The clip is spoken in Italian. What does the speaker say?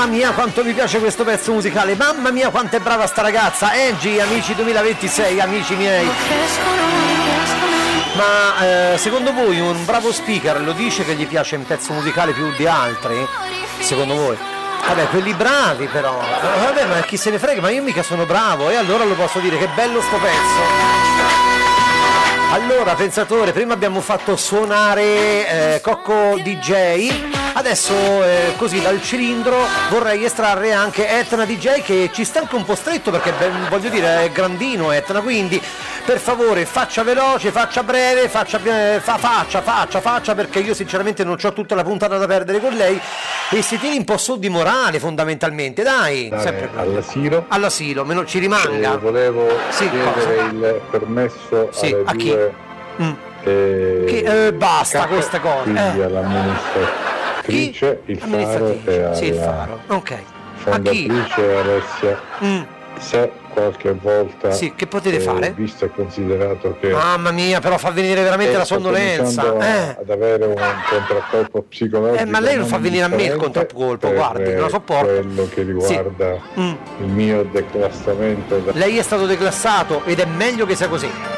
mia quanto mi piace questo pezzo musicale, mamma mia quanto è brava sta ragazza. Angie, amici 2026, amici miei. Ma secondo voi un bravo speaker lo dice che gli piace un pezzo musicale più di altri? Secondo voi? Vabbè, quelli bravi però. Vabbè, ma chi se ne frega, ma io mica sono bravo e allora lo posso dire, che bello sto pezzo. Allora, pensatore, prima abbiamo fatto suonare Cocco DJ, adesso così dal cilindro vorrei estrarre anche Etna DJ, che ci sta anche un po' stretto perché voglio dire è grandino Etna, quindi per favore faccia veloce, faccia breve, faccia perché io sinceramente non ho tutta la puntata da perdere con lei e si tieni un po' su di morale fondamentalmente, dai. All'asilo, me non ci rimanga. Volevo chiedere il permesso alle a chi? Basta queste cose. Quindi all'amministratrice, il Faro e alla il Faro. Ok. fondatrice Alessia. Se qualche volta che potete fare? Visto e considerato che mamma mia, però fa venire veramente la sonnolenza ad avere un contraccolpo psicologico, ma lei lo fa venire a me il contraccolpo, guardi, non lo sopporto. Quello che riguarda il mio declassamento lei è stato declassato ed è meglio che sia così.